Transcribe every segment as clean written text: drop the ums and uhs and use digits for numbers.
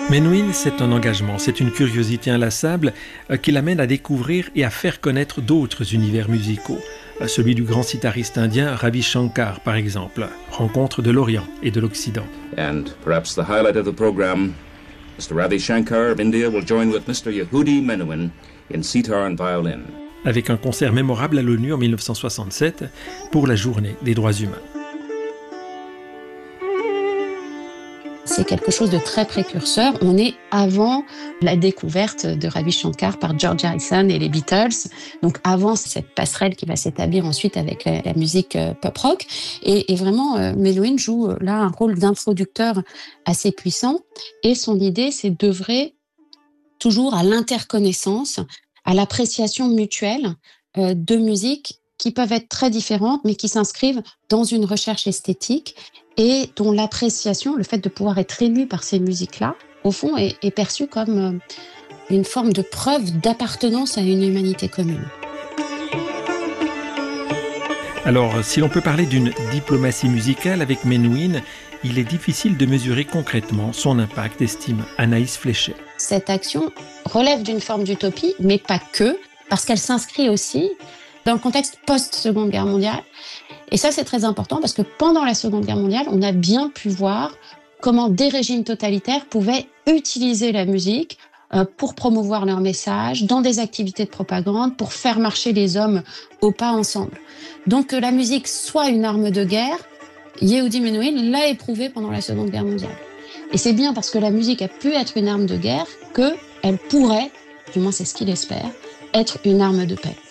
Menuhin, c'est un engagement, c'est une curiosité inlassable qui l'amène à découvrir et à faire connaître d'autres univers musicaux. Celui du grand sitariste indien Ravi Shankar, par exemple. Rencontre de l'Orient et de l'Occident. And perhaps the highlight of the program, Mr. Ravi Shankar of India will join with Mr. Yehudi Menuhin in sitar and violin. Avec un concert mémorable à l'ONU en 1967 pour la Journée des droits humains. C'est quelque chose de très précurseur. On est avant la découverte de Ravi Shankar par George Harrison et les Beatles. Donc avant cette passerelle qui va s'établir ensuite avec la musique pop-rock. Et vraiment, Menuhin joue là un rôle d'introducteur assez puissant. Et son idée, c'est d'œuvrer toujours à l'interconnaissance, à l'appréciation mutuelle de musiques qui peuvent être très différentes, mais qui s'inscrivent dans une recherche esthétique et dont l'appréciation, le fait de pouvoir être ému par ces musiques-là, au fond, est perçu comme une forme de preuve d'appartenance à une humanité commune. Alors, si l'on peut parler d'une diplomatie musicale avec Menuhin, il est difficile de mesurer concrètement son impact, estime Anaïs Fléchet. Cette action relève d'une forme d'utopie, mais pas que, parce qu'elle s'inscrit aussi dans le contexte post-Seconde Guerre mondiale. Et ça, c'est très important parce que pendant la Seconde Guerre mondiale, on a bien pu voir comment des régimes totalitaires pouvaient utiliser la musique pour promouvoir leur message dans des activités de propagande, pour faire marcher les hommes au pas ensemble. Donc que la musique soit une arme de guerre, Yehudi Menuhin l'a éprouvé pendant la Seconde Guerre mondiale. Et c'est bien parce que la musique a pu être une arme de guerre qu'elle pourrait, du moins c'est ce qu'il espère, être une arme de paix.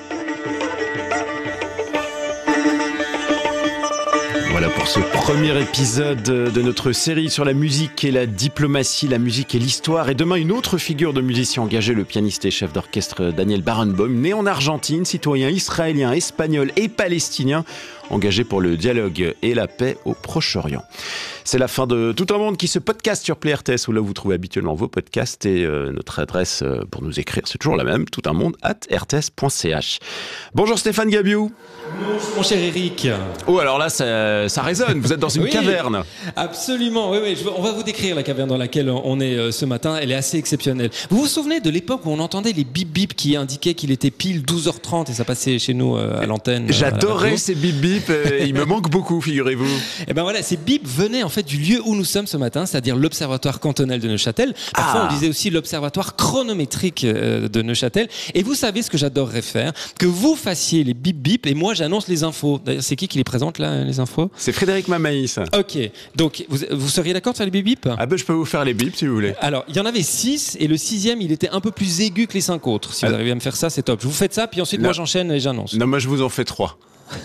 Voilà pour ce premier épisode de notre série sur la musique et la diplomatie, la musique et l'histoire. Et demain, une autre figure de musicien engagé, le pianiste et chef d'orchestre Daniel Barenboim, né en Argentine, citoyen israélien, espagnol et palestinien, engagé pour le dialogue et la paix au Proche-Orient. C'est la fin de Tout un monde qui se podcast sur Play RTS, où là vous trouvez habituellement vos podcasts, et notre adresse pour nous écrire, c'est toujours la même, toutunmonde@rts.ch. Bonjour Stéphane Gabiou. Bonjour mon cher Eric. Oh, alors là ça résonne, vous êtes dans une caverne. Absolument, oui, on va vous décrire la caverne dans laquelle on est ce matin, elle est assez exceptionnelle. Vous vous souvenez de l'époque où on entendait les bip bip qui indiquaient qu'il était pile 12h30 et ça passait chez nous à l'antenne. J'adorais ces bip bip, il me manque beaucoup, figurez-vous. Et ben voilà, ces bip venaient en fait du lieu où nous sommes ce matin, c'est-à-dire l'Observatoire cantonal de Neuchâtel. Parfois on disait aussi l'Observatoire chronométrique de Neuchâtel. Et vous savez ce que j'adorerais faire, que vous fassiez les bip bip et moi j'annonce les infos. D'ailleurs, c'est qui les présente là, les infos ? C'est Frédéric Mamaïs. Ok, donc vous seriez d'accord de faire les bip bip ? Ah ben je peux vous faire les bip si vous voulez. Alors, il y en avait 6 et le 6e il était un peu plus aigu que les 5 autres. Si vous arrivez à me faire ça, c'est top. Je vous faites ça, puis ensuite moi j'enchaîne et j'annonce. Non, moi je vous en fais 3.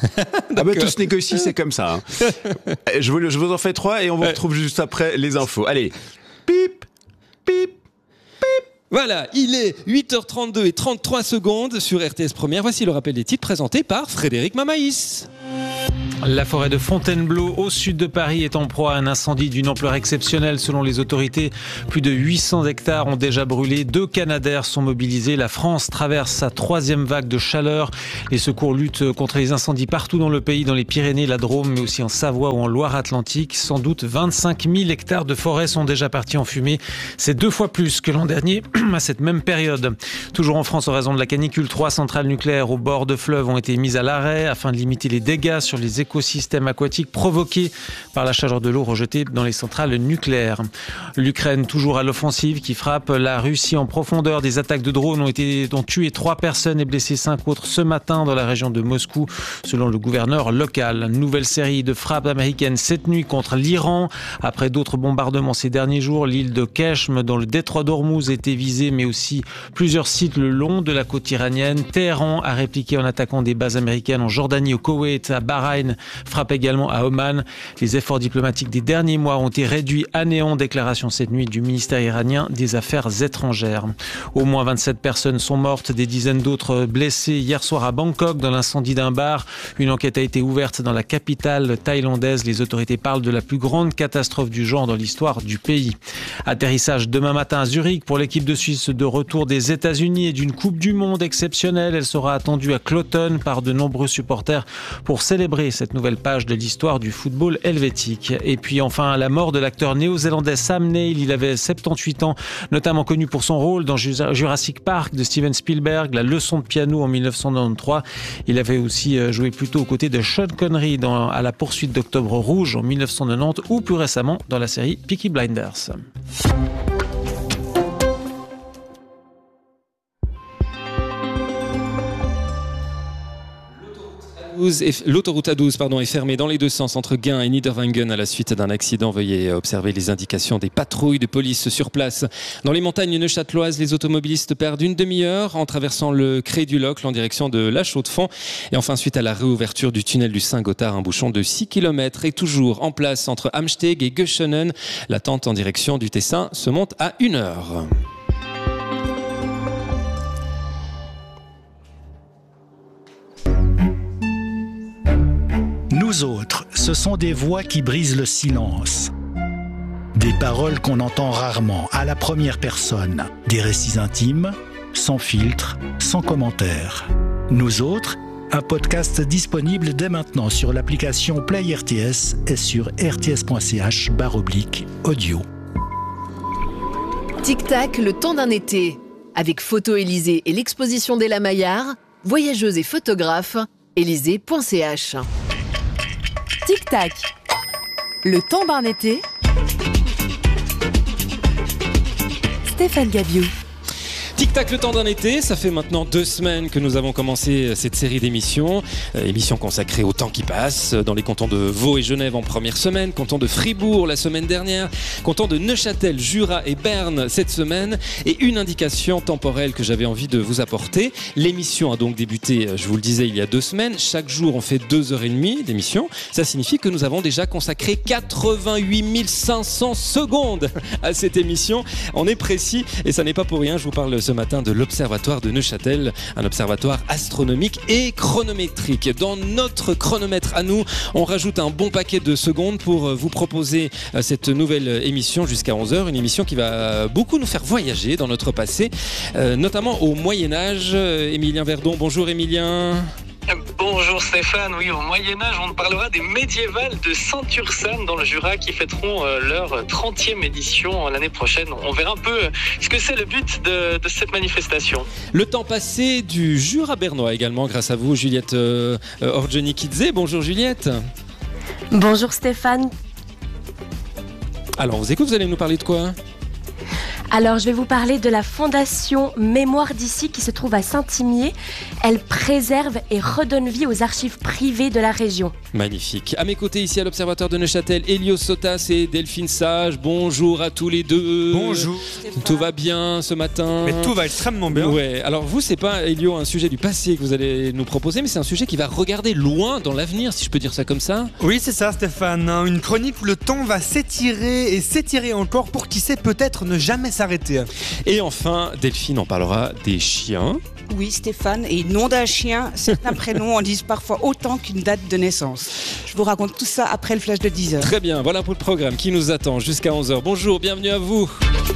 Ah bah tous négocient, c'est comme ça. Hein. Je vous en fais 3 et on vous retrouve juste après les infos. Allez, pip, pip, pip. Voilà, il est 8h32 et 33 secondes sur RTS Première. Voici le rappel des titres présenté par Frédéric Mamaïs. La forêt de Fontainebleau, au sud de Paris, est en proie à un incendie d'une ampleur exceptionnelle. Selon les autorités, plus de 800 hectares ont déjà brûlé. 2 Canadair sont mobilisés. La France traverse sa 3e vague de chaleur. Les secours luttent contre les incendies partout dans le pays, dans les Pyrénées, la Drôme, mais aussi en Savoie ou en Loire-Atlantique. Sans doute 25 000 hectares de forêt sont déjà partis en fumée. C'est 2 fois plus que l'an dernier à cette même période. Toujours en France, en raison de la canicule, 3 centrales nucléaires au bord de fleuves ont été mises à l'arrêt afin de limiter les dégâts sur les écosystèmes aquatiques provoqués par la chaleur de l'eau rejetée dans les centrales nucléaires. L'Ukraine toujours à l'offensive qui frappe la Russie en profondeur. Des attaques de drones ont tué 3 personnes et blessé 5 autres ce matin dans la région de Moscou, selon le gouverneur local. Nouvelle série de frappes américaines cette nuit contre l'Iran. Après d'autres bombardements ces derniers jours, l'île de Keshm dans le détroit d'Ormuz a été visée, mais aussi plusieurs sites le long de la côte iranienne. Téhéran a répliqué en attaquant des bases américaines en Jordanie, au Koweït, à Bahreïn, frappe également à Oman. Les efforts diplomatiques des derniers mois ont été réduits à néant. Déclaration cette nuit du ministère iranien des Affaires étrangères. Au moins 27 personnes sont mortes, des dizaines d'autres blessées hier soir à Bangkok dans l'incendie d'un bar. Une enquête a été ouverte dans la capitale thaïlandaise. Les autorités parlent de la plus grande catastrophe du genre dans l'histoire du pays. Atterrissage demain matin à Zurich pour l'équipe de Suisse de retour des États-Unis et d'une Coupe du Monde exceptionnelle. Elle sera attendue à Cloton par de nombreux supporters pour célébrer cette cette nouvelle page de l'histoire du football helvétique. Et puis enfin, la mort de l'acteur néo-zélandais Sam Neill. Il avait 78 ans, notamment connu pour son rôle dans Jurassic Park de Steven Spielberg, La leçon de piano en 1993. Il avait aussi joué plutôt aux côtés de Sean Connery à la poursuite d'Octobre Rouge en 1990 ou plus récemment dans la série Peaky Blinders. L'autoroute A12 est fermée dans les deux sens entre Gain et Niederwangen à la suite d'un accident. Veuillez observer les indications des patrouilles de police sur place. Dans les montagnes neuchâteloises, les automobilistes perdent une demi-heure en traversant le Cré du Locle en direction de La Chaux-de-Fonds. Et enfin, suite à la réouverture du tunnel du Saint-Gothard, un bouchon de 6 km est toujours en place entre Amsteg et Göschenen. L'attente en direction du Tessin se monte à 1 heure. Nous autres, ce sont des voix qui brisent le silence. Des paroles qu'on entend rarement, à la première personne. Des récits intimes, sans filtre, sans commentaire. Nous autres, un podcast disponible dès maintenant sur l'application Play RTS et sur rts.ch/audio. Tic-tac, le temps d'un été. Avec Photo Élysée et l'exposition d'Ella Maillard, voyageuse et photographe, élysée.ch. Tic-tac, le temps d'un été. Stéphane Gabiou. Tic-tac, le temps d'un été, ça fait maintenant 2 semaines que nous avons commencé cette série d'émissions. Émissions consacrées au temps qui passe, dans les cantons de Vaud et Genève en première semaine, canton de Fribourg la semaine dernière, canton de Neuchâtel, Jura et Berne cette semaine. Et une indication temporelle que j'avais envie de vous apporter. L'émission a donc débuté, je vous le disais, il y a 2 semaines. Chaque jour, on fait 2h30 d'émission. Ça signifie que nous avons déjà consacré 88 500 secondes à cette émission. On est précis et ça n'est pas pour rien. Je vous parle ce matin de l'Observatoire de Neuchâtel, un observatoire astronomique et chronométrique. Dans notre chronomètre à nous, on rajoute un bon paquet de secondes pour vous proposer cette nouvelle émission jusqu'à 11h, une émission qui va beaucoup nous faire voyager dans notre passé, notamment au Moyen-Âge. Émilien Verdon, bonjour Émilien. Bonjour Stéphane, oui, au Moyen-Âge, on parlera des médiévales de Saint-Ursanne dans le Jura qui fêteront leur 30e édition l'année prochaine. On verra un peu ce que c'est le but de cette manifestation. Le temps passé du Jura bernois également, grâce à vous, Juliette Orjoni-Kidze. Bonjour Juliette. Bonjour Stéphane. Alors, on vous écoute, vous allez nous parler de quoi ? Alors, je vais vous parler de la Fondation Mémoire d'Issy qui se trouve à Saint-Imier. Elle préserve et redonne vie aux archives privées de la région. Magnifique. À mes côtés, ici à l'Observatoire de Neuchâtel, Elios Sotas et Delphine Sage. Bonjour à tous les deux. Bonjour. Tout va bien ce matin ? Mais tout va extrêmement bien. Ouais. Alors vous, c'est pas, Elio, un sujet du passé que vous allez nous proposer, mais c'est un sujet qui va regarder loin dans l'avenir, si je peux dire ça comme ça. Oui, c'est ça, Stéphane. Une chronique où le temps va s'étirer et s'étirer encore pour qui sait peut-être ne jamais s'arrêter. Et enfin, Delphine en parlera des chiens. Oui, Stéphane, et nom d'un chien, certains prénoms en disent parfois autant qu'une date de naissance. Je vous raconte tout ça après le flash de 10h. Très bien, voilà pour le programme qui nous attend jusqu'à 11h. Bonjour, bienvenue à vous.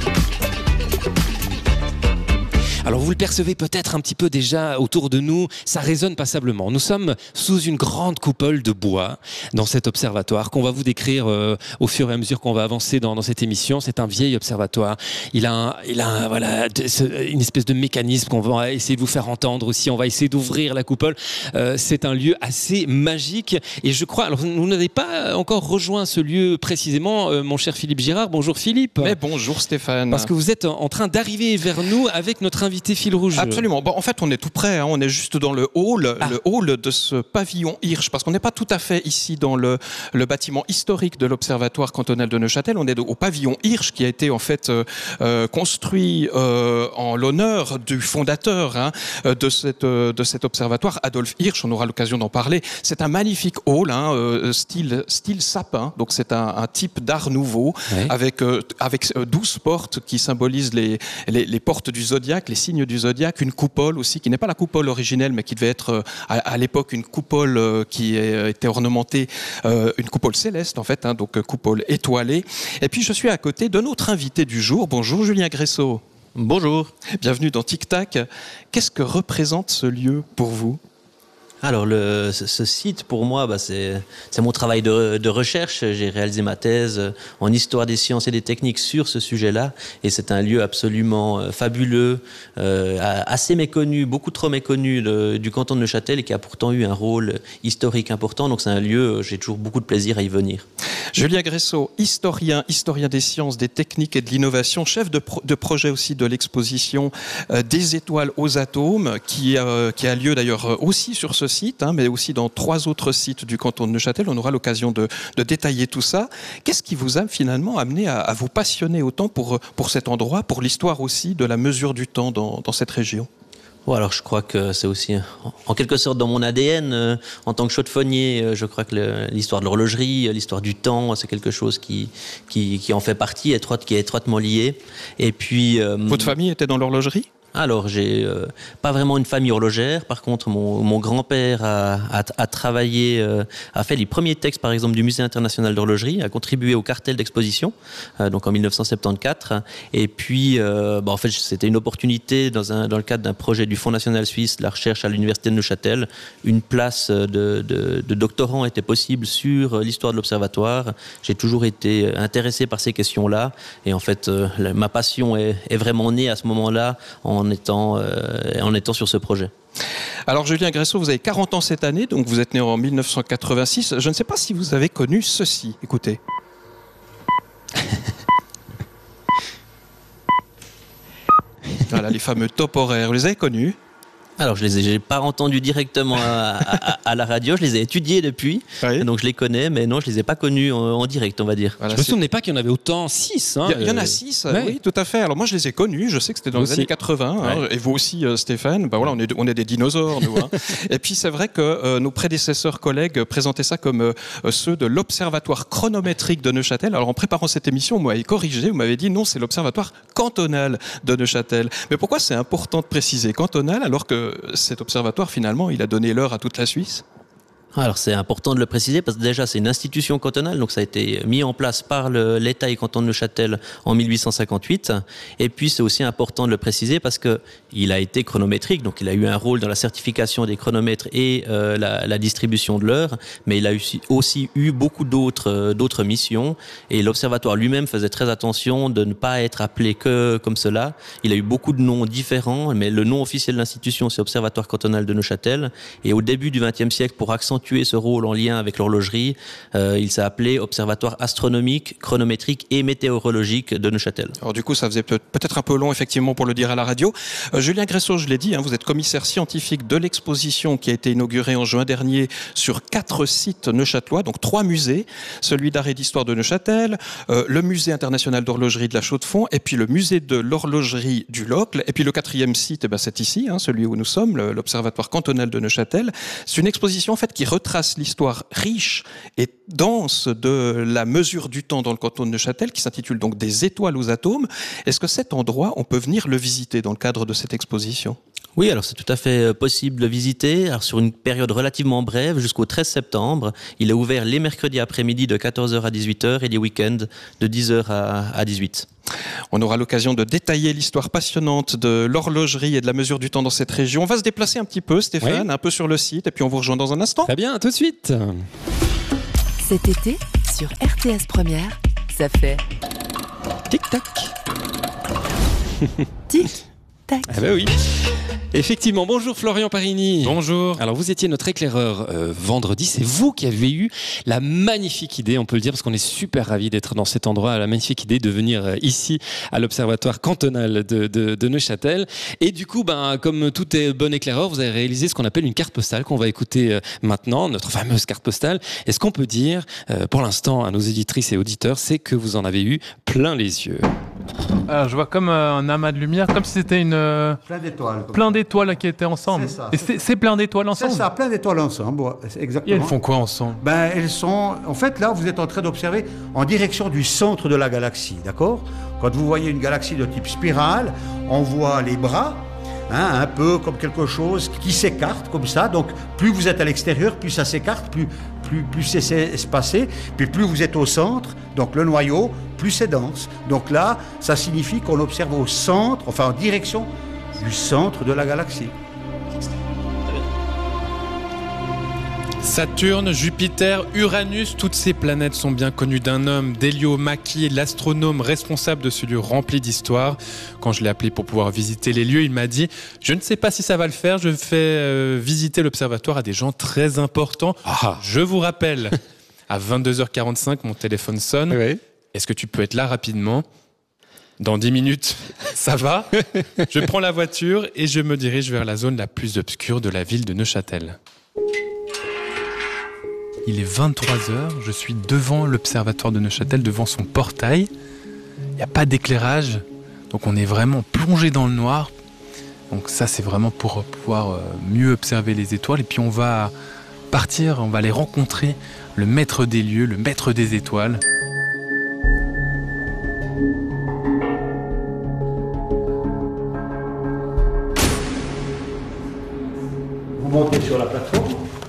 Alors vous le percevez peut-être un petit peu déjà autour de nous, ça résonne passablement. Nous sommes sous une grande coupole de bois dans cet observatoire qu'on va vous décrire au fur et à mesure qu'on va avancer dans cette émission. C'est un vieil observatoire. Il a voilà, une espèce de mécanisme qu'on va essayer de vous faire entendre aussi. On va essayer d'ouvrir la coupole. C'est un lieu assez magique et je crois, alors vous n'avez pas encore rejoint ce lieu précisément, mon cher Philippe Girard. Bonjour Philippe. Mais bonjour Stéphane. Parce que vous êtes en train d'arriver vers nous avec notre invité fil rouge. Absolument. Bon, en fait, on est tout près. On est juste dans le hall de ce pavillon Hirsch, parce qu'on n'est pas tout à fait ici dans le bâtiment historique de l'Observatoire cantonal de Neuchâtel. On est au pavillon Hirsch qui a été en fait construit en l'honneur du fondateur de cet observatoire, Adolphe Hirsch. On aura l'occasion d'en parler. C'est un magnifique hall, style sapin. Donc c'est un type d'art nouveau, ouais, avec 12 portes qui symbolisent les portes du zodiaque, les signes du zodiaque, une coupole aussi qui n'est pas la coupole originelle mais qui devait être à l'époque une coupole qui était ornementée, une coupole céleste en fait, donc coupole étoilée. Et puis je suis à côté de notre invité du jour. Bonjour Julien Gressot. Bonjour. Bienvenue dans Tic Tac. Qu'est-ce que représente ce lieu pour vous ? Alors, ce site, pour moi, c'est mon travail de recherche. J'ai réalisé ma thèse en histoire des sciences et des techniques sur ce sujet-là. Et c'est un lieu absolument fabuleux, assez méconnu, beaucoup trop méconnu du canton de Neuchâtel et qui a pourtant eu un rôle historique important. Donc, c'est un lieu, j'ai toujours beaucoup de plaisir à y venir. Julien Gressot, historien des sciences, des techniques et de l'innovation, chef de projet aussi de l'exposition des étoiles aux atomes, qui a lieu d'ailleurs aussi sur ce site, mais aussi dans 3 autres sites du canton de Neuchâtel. On aura l'occasion de détailler tout ça. Qu'est-ce qui vous a finalement amené à vous passionner autant pour cet endroit, pour l'histoire aussi de la mesure du temps dans cette région ? Bon, alors je crois que c'est aussi en quelque sorte dans mon ADN en tant que chaudefonnier. Je crois que l'histoire de l'horlogerie, l'histoire du temps, c'est quelque chose qui en fait partie, qui est étroitement lié. Et puis votre famille était dans l'horlogerie ? Alors, j'ai pas vraiment une famille horlogère. Par contre, mon grand-père a travaillé, a fait les premiers textes, par exemple, du Musée international d'horlogerie, a contribué au cartel d'exposition, donc en 1974. Et puis, en fait, c'était une opportunité dans le cadre d'un projet du Fonds national suisse de la recherche à l'université de Neuchâtel. Une place de doctorant était possible sur l'histoire de l'observatoire. J'ai toujours été intéressé par ces questions-là. Et en fait, ma passion est vraiment née à ce moment-là en étant sur ce projet. Alors Julien Gressot, vous avez 40 ans cette année, donc vous êtes né en 1986. Je ne sais pas si vous avez connu ceci. Écoutez. Voilà, les fameux top horaires, vous les avez connus ? Alors, je les ai pas entendus directement à la radio, je les ai étudiés depuis, donc je les connais, mais non, je les ai pas connus en direct, on va dire. Voilà, je me souvenais pas qu'il y en avait autant, 6. Il y en a 6, oui, tout à fait. Alors moi, je les ai connus, je sais que c'était dans les années 80, et vous aussi, Stéphane. Voilà, on est des dinosaures, nous. Et puis, c'est vrai que nos prédécesseurs collègues présentaient ça comme ceux de l'Observatoire chronométrique de Neuchâtel. Alors, en préparant cette émission, vous m'avez corrigé, vous m'avez dit non, c'est l'Observatoire cantonal de Neuchâtel. Mais pourquoi c'est important de préciser cantonal alors que cet observatoire, finalement, il a donné l'heure à toute la Suisse ? Alors c'est important de le préciser parce que déjà c'est une institution cantonale, donc ça a été mis en place par l'État et canton de Neuchâtel en 1858. Et puis c'est aussi important de le préciser parce que il a été chronométrique, donc il a eu un rôle dans la certification des chronomètres et la distribution de l'heure, mais il a aussi eu beaucoup d'autres missions. Et l'observatoire lui-même faisait très attention de ne pas être appelé que comme cela. Il a eu beaucoup de noms différents, mais le nom officiel de l'institution c'est Observatoire cantonal de Neuchâtel. Et au début du XXe siècle, pour accentuer ce rôle en lien avec l'horlogerie, il s'est appelé Observatoire astronomique, chronométrique et météorologique de Neuchâtel. Alors du coup, ça faisait peut-être un peu long, effectivement, pour le dire à la radio. Julien Gressot, je l'ai dit, vous êtes commissaire scientifique de l'exposition qui a été inaugurée en juin dernier sur 4 sites neuchâtelois, donc 3 musées, celui d'art et d'histoire de Neuchâtel, le musée international d'horlogerie de la Chaux-de-Fonds, et puis le musée de l'horlogerie du Locle, et puis le 4e site, c'est ici, celui où nous sommes, l'Observatoire cantonal de Neuchâtel. C'est une exposition en fait qui retrace l'histoire riche et dense de la mesure du temps dans le canton de Neuchâtel, qui s'intitule donc Des étoiles aux atomes. Est-ce que cet endroit, on peut venir le visiter dans le cadre de cette exposition ? Oui, alors c'est tout à fait possible de visiter, alors sur une période relativement brève, jusqu'au 13 septembre. Il est ouvert les mercredis après-midi de 14h à 18h et les week-ends de 10h à 18h. On aura l'occasion de détailler l'histoire passionnante de l'horlogerie et de la mesure du temps dans cette région. On va se déplacer un petit peu, Stéphane, un peu sur le site, et puis on vous rejoint dans un instant. Très bien, à tout de suite. Cet été, sur RTS Première, ça fait... Tic-tac. Tic-tac. Ah bah oui. Effectivement, bonjour Florian Parini. Bonjour. Alors vous étiez notre éclaireur vendredi, c'est vous qui avez eu la magnifique idée, on peut le dire parce qu'on est super ravis d'être dans cet endroit, la magnifique idée de venir ici à l'Observatoire cantonal de Neuchâtel. Et du coup, comme tout est bon éclaireur, vous avez réalisé ce qu'on appelle une carte postale qu'on va écouter maintenant, notre fameuse carte postale. Et ce qu'on peut dire pour l'instant à nos éditrices et auditeurs, c'est que vous en avez eu plein les yeux. Alors, je vois comme un amas de lumière, comme si c'était une... Plein d'étoiles qui étaient ensemble. C'est ça. Et c'est plein d'étoiles ensemble. C'est ça, plein d'étoiles ensemble. Exactement. Et elles font quoi ensemble ? Elles sont... En fait, là, vous êtes en train d'observer en direction du centre de la galaxie, d'accord ? Quand vous voyez une galaxie de type spirale, on voit les bras, un peu comme quelque chose qui s'écarte comme ça. Donc, plus vous êtes à l'extérieur, plus ça s'écarte, plus c'est espacé. Puis plus vous êtes au centre, donc le noyau, plus c'est dense. Donc là, ça signifie qu'on observe au centre, enfin en direction du centre de la galaxie. Saturne, Jupiter, Uranus, toutes ces planètes sont bien connues d'un homme, d'Elio Macchi, l'astronome responsable de ce lieu rempli d'histoire. Quand je l'ai appelé pour pouvoir visiter les lieux, il m'a dit « Je ne sais pas si ça va le faire, je fais visiter l'observatoire à des gens très importants. » Je vous rappelle, à 22h45, mon téléphone sonne. Oui. Est-ce que tu peux être là rapidement ? Dans 10 minutes, ça va. Je prends la voiture et je me dirige vers la zone la plus obscure de la ville de Neuchâtel. Il est 23h, je suis devant l'observatoire de Neuchâtel, devant son portail. Il n'y a pas d'éclairage, donc on est vraiment plongé dans le noir. Donc ça, c'est vraiment pour pouvoir mieux observer les étoiles. Et puis on va partir, on va aller rencontrer le maître des lieux, le maître des étoiles. Vous montez sur la plateforme.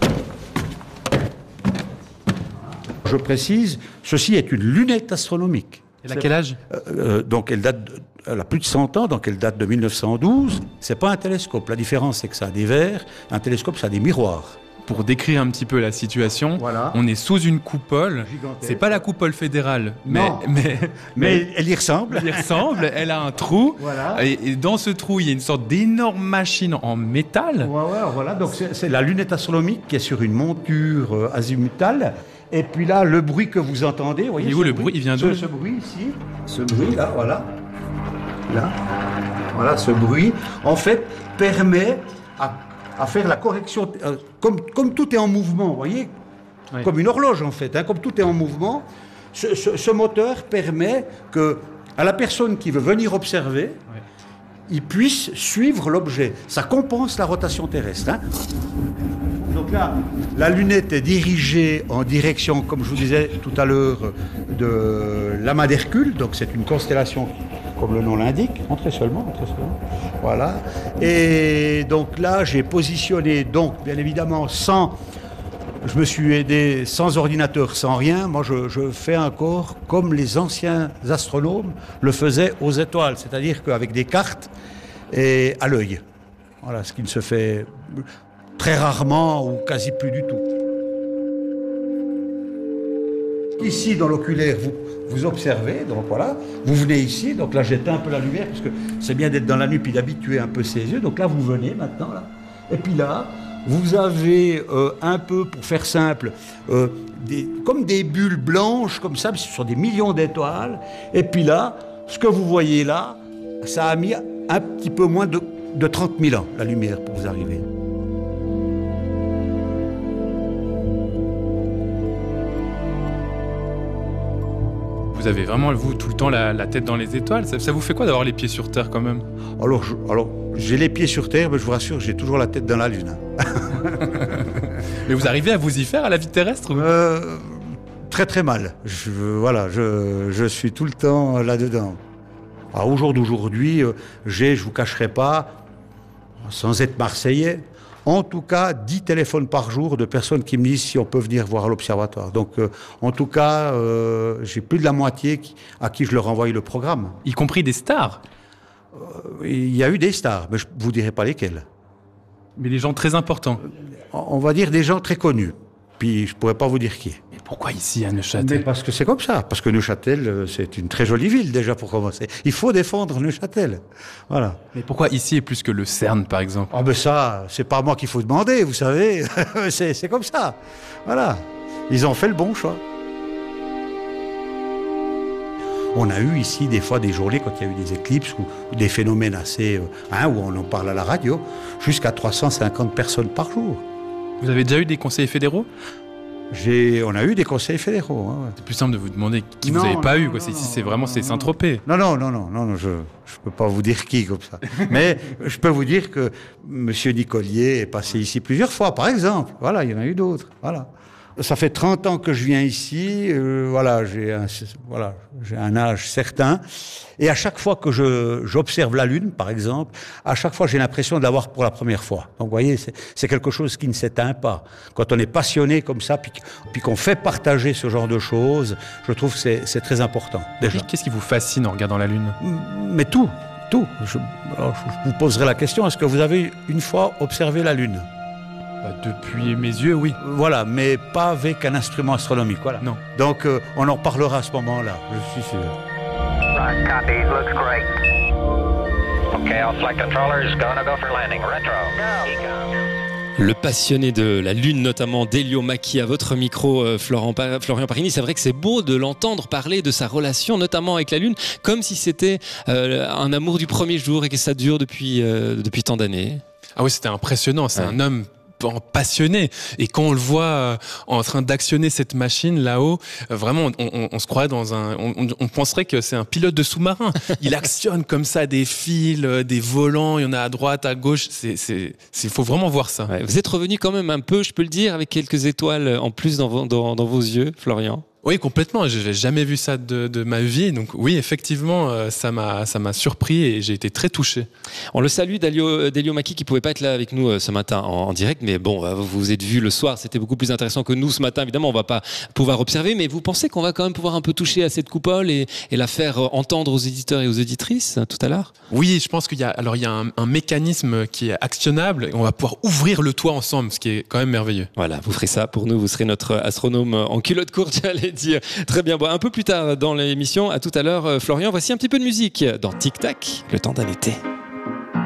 Je précise, ceci est une lunette astronomique. Elle a quel âge ? Donc elle a plus de 100 ans, donc elle date de 1912. C'est pas un télescope. La différence, c'est que ça a des verres. Un télescope, ça a des miroirs. Pour décrire un petit peu la situation, on est sous une coupole. Gigantesque. C'est pas la coupole fédérale, mais elle y ressemble. Elle y ressemble. Elle a un trou. Voilà. Et dans ce trou, il y a une sorte d'énorme machine en métal. Voilà. Donc c'est la lunette astronomique qui est sur une monture azimutale. Et puis là, le bruit que vous entendez, voyez. Et où le bruit, il vient d'où ? Ce bruit ici, ce bruit là, voilà. Là, voilà, ce bruit, en fait, permet à faire la correction, comme tout est en mouvement, vous voyez, comme une horloge en fait, comme tout est en mouvement, ce moteur permet à la personne qui veut venir observer, il puisse suivre l'objet. Ça compense la rotation terrestre. Donc là, la lunette est dirigée en direction, comme je vous disais tout à l'heure, de l'amas d'Hercule. Donc c'est une constellation, comme le nom l'indique. Entrez seulement. Voilà. Et donc là, j'ai positionné, donc bien évidemment, je me suis aidé sans ordinateur, sans rien. Moi, je fais encore comme les anciens astronomes le faisaient aux étoiles, c'est-à-dire qu'avec des cartes et à l'œil. Voilà, ce qui ne se fait très rarement ou quasi plus du tout. Ici, dans l'oculaire, vous observez, donc voilà, vous venez ici, donc là j'éteins un peu la lumière, parce que c'est bien d'être dans la nuit puis d'habituer un peu ses yeux, donc là vous venez maintenant, là, et puis là, vous avez un peu, pour faire simple, comme des bulles blanches, comme ça, ce sont des millions d'étoiles, et puis là, ce que vous voyez là, ça a mis un petit peu moins de 30 000 ans, la lumière, pour vous arriver. Vous avez vraiment, vous, tout le temps la tête dans les étoiles. Ça vous fait quoi d'avoir les pieds sur Terre quand même ? Alors, j'ai les pieds sur Terre, mais je vous rassure, j'ai toujours la tête dans la Lune. Mais vous arrivez à vous y faire à la vie terrestre ? Très très mal. Je suis tout le temps là-dedans. Alors, au jour d'aujourd'hui, je vous cacherai pas, sans être marseillais, en tout cas 10 téléphones par jour de personnes qui me disent si on peut venir voir à l'observatoire. Donc en tout cas, j'ai plus de la moitié à qui je leur envoie le programme. Y compris des stars ? Il y a eu des stars, mais je ne vous dirai pas lesquelles. Mais des gens très importants ? On va dire des gens très connus. Puis je ne pourrais pas vous dire qui. Mais pourquoi ici à Neuchâtel ? Mais parce que c'est comme ça. Parce que Neuchâtel, c'est une très jolie ville déjà pour commencer. Il faut défendre Neuchâtel. Voilà. Mais pourquoi ici est plus que le CERN par exemple ? Ah ben ça, c'est pas moi qu'il faut demander, vous savez. c'est comme ça. Voilà. Ils ont fait le bon choix. On a eu ici des fois des journées, quand il y a eu des éclipses ou des phénomènes assez... où on en parle à la radio, jusqu'à 350 personnes par jour. Vous avez déjà eu des conseillers fédéraux ? On a eu des conseillers fédéraux. Hein. C'est plus simple de vous demander qui vous n'avez pas eu. C'est Saint-Tropez. Non, je ne peux pas vous dire qui comme ça. Mais je peux vous dire que M. Nicolier est passé ici plusieurs fois, par exemple. Voilà, il y en a eu d'autres. Voilà. Ça fait 30 ans que je viens ici, j'ai un âge certain, et à chaque fois que j'observe la Lune, par exemple, à chaque fois j'ai l'impression de la voir pour la première fois. Donc vous voyez, c'est quelque chose qui ne s'éteint pas. Quand on est passionné comme ça, puis qu'on fait partager ce genre de choses, je trouve que c'est très important. Déjà. Qu'est-ce qui vous fascine en regardant la Lune ? Mais tout. Je vous poserai la question, est-ce que vous avez une fois observé la Lune ? Depuis mes yeux, oui. Voilà, mais pas avec un instrument astronomique. Voilà. Non. Donc, on en parlera à ce moment-là, je suis sûr. Right, copies, looks great. Okay, all flight controllers, gonna go for landing. Retro. Go. Le passionné de la Lune, notamment d'Elio Macchi, à votre micro, Florian Parini. C'est vrai que c'est beau de l'entendre parler de sa relation, notamment avec la Lune, comme si c'était un amour du premier jour et que ça dure depuis tant d'années. Ah oui, c'était impressionnant. C'est un homme passionné, et quand on le voit en train d'actionner cette machine là-haut, vraiment on se croirait dans on penserait que c'est un pilote de sous-marin. Il actionne comme ça des fils, des volants, il y en a à droite, à gauche, faut vraiment voir ça. Ouais, vous êtes revenu quand même un peu, je peux le dire, avec quelques étoiles en plus dans vos yeux, Florian. Oui, complètement. Je n'ai jamais vu ça de ma vie. Donc oui, effectivement, ça m'a surpris et j'ai été très touché. On le salue d'Elio Macchi qui ne pouvait pas être là avec nous ce matin en direct. Mais bon, vous vous êtes vu le soir, c'était beaucoup plus intéressant que nous ce matin. Évidemment, on ne va pas pouvoir observer. Mais vous pensez qu'on va quand même pouvoir un peu toucher à cette coupole et la faire entendre aux éditeurs et aux auditrices tout à l'heure? Oui, je pense qu'il y a un mécanisme qui est actionnable et on va pouvoir ouvrir le toit ensemble, ce qui est quand même merveilleux. Voilà, vous ferez ça pour nous. Vous serez notre astronome en culotte courte, j'allais dire. Très bien, bon, un peu plus tard dans l'émission, à tout à l'heure Florian, voici un petit peu de musique dans Tic Tac, le temps d'un été.